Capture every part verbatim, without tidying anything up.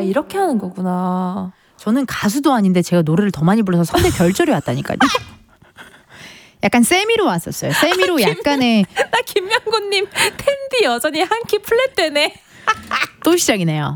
아 이렇게 하는 거구나. 저는 가수도 아닌데 제가 노래를 더 많이 불러서 선배 별절이 왔다니까요. 약간 세미로 왔었어요. 세미로 약간의 나 김명곤님 텐디 여전히 한 키 플랫되네. 또 시작이네요.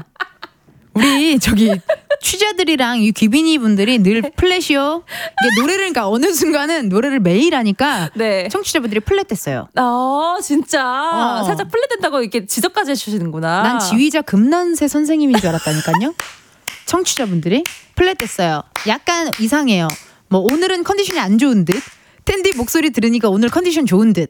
우리 저기 취자들이랑 이 귀빈이 분들이 늘 플랫이요. 이게 노래를 그러니까 어느 순간은 노래를 매일 하니까 네. 청취자분들이 플랫됐어요. 아 진짜 어. 살짝 플랫된다고 이렇게 지적까지 해주시는구나. 난 지휘자 금난세 선생님인 줄 알았다니까요. 청취자분들이 플랫됐어요. 약간 이상해요. 뭐 오늘은 컨디션이 안 좋은 듯. 텐디 목소리 들으니까 오늘 컨디션 좋은 듯.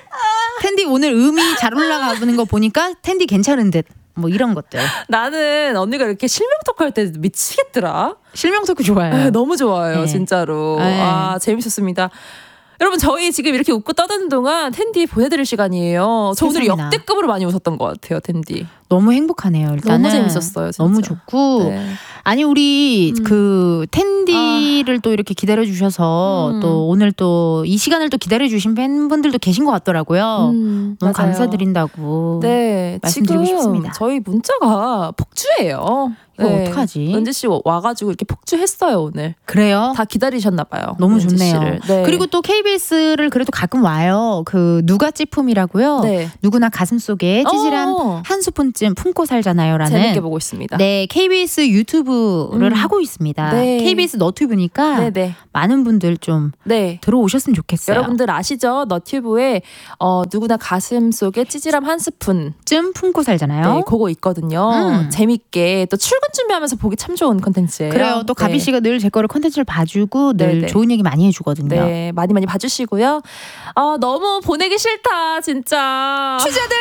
텐디 오늘 음이 잘 올라가는 거 보니까 텐디 괜찮은 듯. 뭐 이런 것들. 나는 언니가 이렇게 실명 토크할 때 미치겠더라. 실명 토크 좋아요. 네, 너무 좋아요. 네. 진짜로. 네. 아 재밌었습니다. 여러분 저희 지금 이렇게 웃고 떠드는 동안 텐디 보내드릴 시간이에요. 저 오늘 세상에나. 역대급으로 많이 웃었던 것 같아요. 텐디. 너무 행복하네요. 일단은 너무 재밌었어요. 진짜. 너무 좋고 네. 아니 우리 음. 그 텐디를 아. 또 이렇게 기다려 주셔서 음. 또 오늘 또 이 시간을 또 기다려 주신 팬분들도 계신 것 같더라고요. 음, 너무 맞아요. 감사드린다고 네, 말씀드리고 지금 싶습니다. 저희 문자가 폭주해요. 이거 네. 어떡하지? 은지 씨 와가지고 이렇게 폭주했어요 오늘. 그래요? 다 기다리셨나 봐요. 너무 은지 좋네요. 씨를. 네. 그리고 또 케이비에스를 그래도 가끔 와요. 그 누가 찌품이라고요. 네. 누구나 가슴 속에 찌질함 어. 한 스푼쯤 품고 살잖아요라는 재밌게 보고 있습니다. 네, 케이비에스 유튜브를 음. 하고 있습니다. 네. 케이비에스 너튜브니까 네네. 많은 분들 좀 네. 들어오셨으면 좋겠어요. 여러분들 아시죠? 너튜브에 어, 누구나 가슴 속에 찌질함 한 스푼 쯤 품고 살잖아요. 네, 그거 있거든요. 음. 재밌게 또 출근 준비하면서 보기 참 좋은 컨텐츠예요. 그래요. 또 가비 네. 씨가 늘 제 거를 컨텐츠를 봐주고 늘 네네. 좋은 얘기 많이 해주거든요. 네, 많이 많이 봐주시고요. 아 너무 보내기 싫다 진짜. 취자들,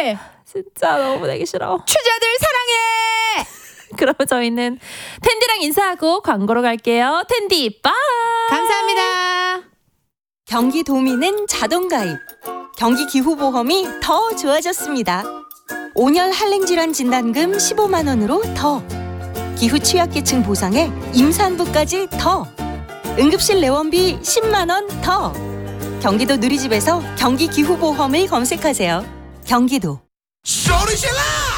진짜 너무 보내기 싫어. 취자들 사랑해. 그러면 저희는 텐디랑 인사하고 광고로 갈게요. 텐디 빠이. 감사합니다. 경기도민은 자동가입. 경기기후보험이 더 좋아졌습니다. 온열 한랭질환 진단금 십오만 원으로 더. 기후 취약계층 보상에 임산부까지 더. 응급실 내원비 십만 원 더. 경기도 누리집에서 경기기후보험을 검색하세요. 경기도. 소리 질러!